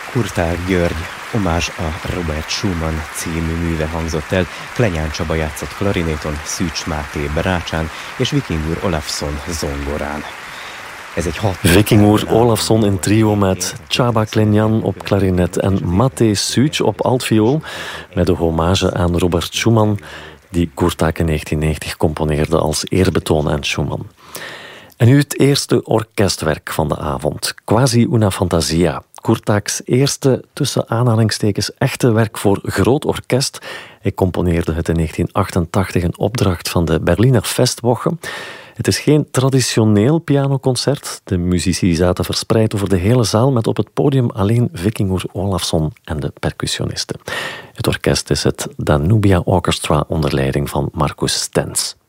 Kurtág György, Omázs a Robert Schumann című műve hangzott el. Klenyán Csaba játszott klarinéton, Szűcs Máté brácsán és Viking úr Olafsson zongorán. Viking úr Olafsson in trio met Csaba Klenjan op klarinet en Máté Szűcs op altviool, met de hommage aan Robert Schumann, die Kurtág in 1990 componeerde als eerbetoon aan Schumann. En nu het eerste orkestwerk van de avond, Quasi una fantasia. Kurtágs eerste, tussen aanhalingstekens, echte werk voor groot orkest. Hij componeerde het in 1988 in opdracht van de Berliner Festwoche. Het is geen traditioneel pianoconcert. De muzici zaten verspreid over de hele zaal met op het podium alleen Viking úr Olafsson en de percussionisten. Het orkest is het Danubia Orchestra onder leiding van Marcus Stenz.